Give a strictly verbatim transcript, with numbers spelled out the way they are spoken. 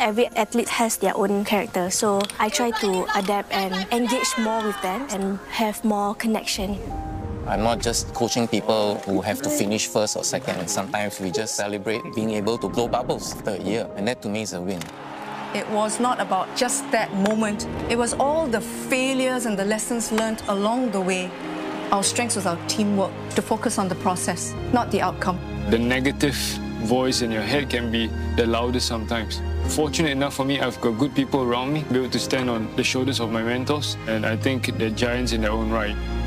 Every athlete has their own character, so I try to adapt and engage more with them and have more connection. I'm not just coaching people who have to finish first or second. Sometimes we just celebrate being able to blow bubbles after a year, and that to me is a win. It was not about just that moment. It was all the failures and the lessons learned along the way. Our strength was our teamwork, to focus on the process, not the outcome. The negative voice in your head can be the loudest sometimes. Fortunate enough for me, I've got good people around me, be able to stand on the shoulders of my mentors, and I think they're giants in their own right.